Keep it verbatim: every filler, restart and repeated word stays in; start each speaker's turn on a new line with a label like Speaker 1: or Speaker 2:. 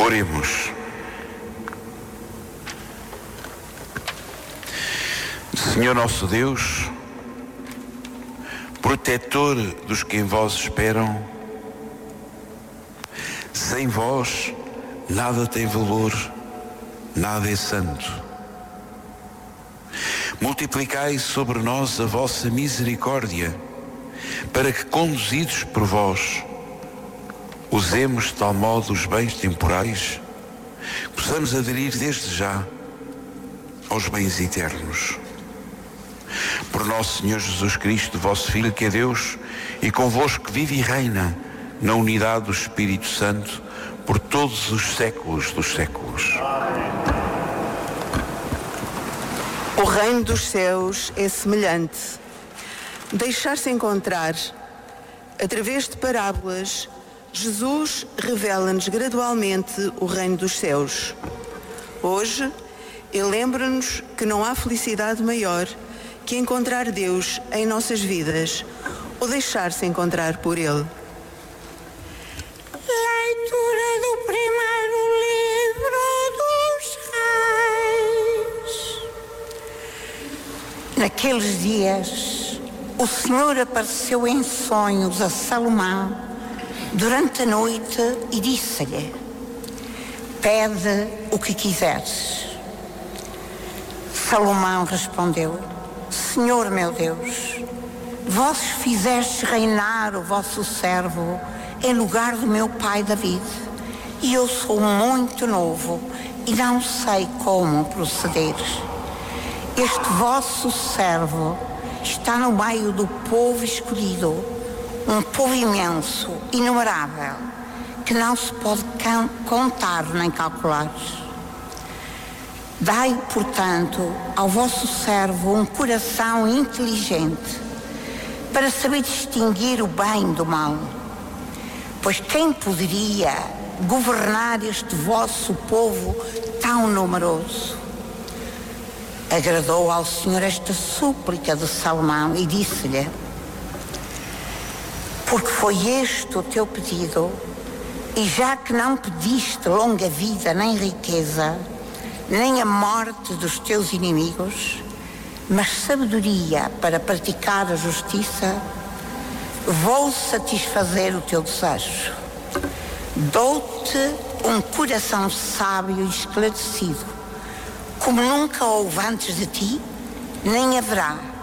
Speaker 1: Oremos. Senhor nosso Deus, protetor dos que em vós esperam, sem vós nada tem valor, nada é santo. Multiplicai sobre nós a vossa misericórdia, para que, conduzidos por vós, usemos de tal modo os bens temporais, possamos aderir desde já aos bens eternos. Por nosso Senhor Jesus Cristo, vosso Filho, que é Deus, e convosco vive e reina na unidade do Espírito Santo, por todos os séculos dos séculos.
Speaker 2: O reino dos céus é semelhante. Deixar-se encontrar. Através de parábolas, Jesus revela-nos gradualmente o reino dos céus. Hoje, Ele lembra-nos que não há felicidade maior que encontrar Deus em nossas vidas ou deixar-se encontrar por Ele.
Speaker 3: Leitura do primeiro livro dos Reis. Naqueles dias, o Senhor apareceu em sonhos a Salomão durante a noite e disse-lhe: pede o que quiseres. Salomão respondeu: Senhor meu Deus, vós fizestes reinar o vosso servo em lugar do meu pai David, e eu sou muito novo e não sei como proceder. Este vosso servo está no meio do povo escolhido, um povo imenso, inumerável, que não se pode contar nem calcular. Dai, portanto, ao vosso servo um coração inteligente, para saber distinguir o bem do mal. Pois quem poderia governar este vosso povo tão numeroso? Agradou ao Senhor esta súplica de Salomão e disse-lhe: porque foi este o teu pedido, e já que não pediste longa vida nem riqueza, nem a morte dos teus inimigos, mas sabedoria para praticar a justiça, vou satisfazer o teu desejo. Dou-te um coração sábio e esclarecido, como nunca houve antes de ti, nem haverá,